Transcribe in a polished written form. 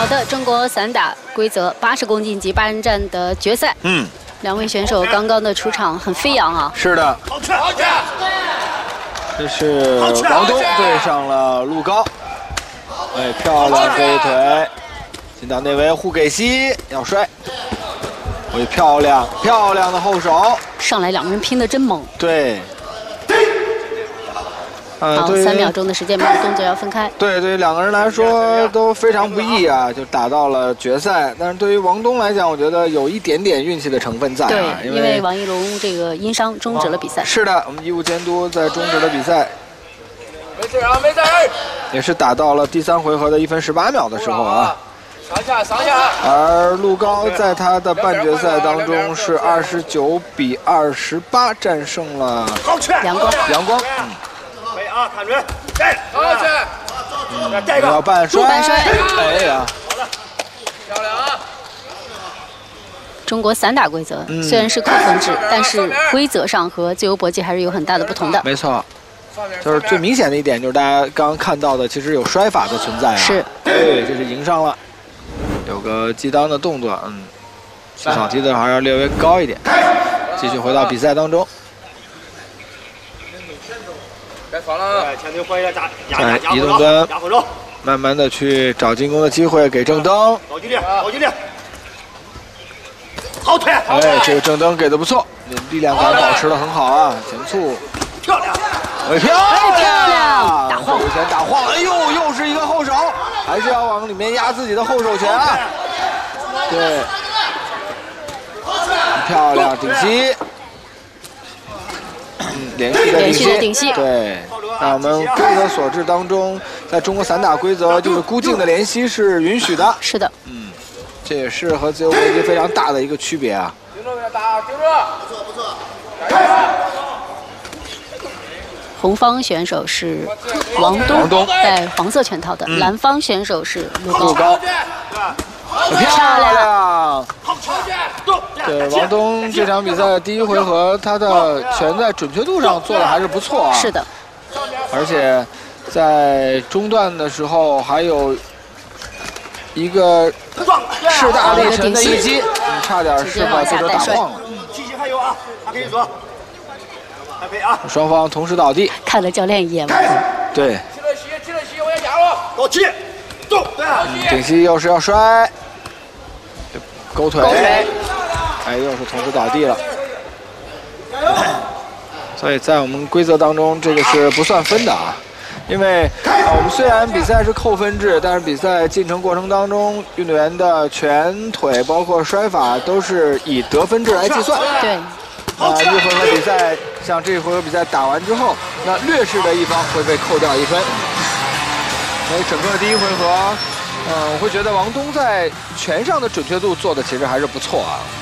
的，中国散打规则80公斤级8人战的决赛。两位选手刚刚的出场很飞扬啊。 是的。这是王东对上了陆高。哎，漂亮飞腿，进到内围护给膝，要摔。哎，漂亮的后手。 上来两个人拼得真猛。 对。 好，3秒钟的时间，没有动作要分开。 对于两个人来说都非常不易啊，就打到了决赛。但是对于王东来讲，我觉得有一点点运气的成分在啊。 对，因为王一龙这个因伤终止了比赛。 是的，我们医务监督在终止了比赛。 没事啊，没事。 也是打到了第3回合的1分18秒的时候啊。 上下。 而陆高在他的半决赛当中是29比28战胜了阳光。 可以啊，看准，带，好去， 带一个，要半摔，哎呀， 好了，漂亮啊！ 中国散打规则虽然是扣分制，但是规则上和自由搏击还是有很大的不同的。 没错，就是最明显的一点就是大家刚刚看到的，其实有摔法的存在啊。 是， 对，这是迎上了，有个击裆的动作，起场踢的还要略微高一点。继续回到比赛当中。 别防了，前腿换一下在移动端，慢慢的去找进攻的机会，给郑登。 高距离，好腿！ 哎，这个郑登给的不错，力量感保持的很好啊，前促， 漂亮， 漂亮，打晃， 前打晃，哎呦，又是一个后手，还是要往里面压自己的后手拳啊。对，漂亮顶膝。 连续的顶膝，对。那我们规则所致当中，在中国散打规则就是孤劲的连膝是允许的。 是的。 这也是和自由搏击非常大的一个区别啊。 盯住给他打，盯住。不错。 红方选手是王东，戴黄色拳套的；蓝方选手是陆高。 漂亮！对，王东这场比赛第1回合，他的拳在准确度上做的还是不错啊。 是的， 而且在中段的时候还有一个势大力沉的一击，差点是把对手打晃了。 气息还有啊，还可以说，还可以啊。 双方同时倒地， 看了教练一眼嘛。 对。 起了膝，我也加入。高起，动，对啊。 顶膝又是要摔。 勾腿，哎，又是同时倒地了。所以在我们规则当中，这个是不算分的啊。因为我们虽然比赛是扣分制，但是比赛进程过程当中，运动员的拳腿包括摔法都是以得分制来计算。 对。 一回合比赛，像这一回合比赛打完之后，那劣势的一方会被扣掉1分。所以整个第1回合。我会觉得王东在拳上的准确度做的其实还是不错啊。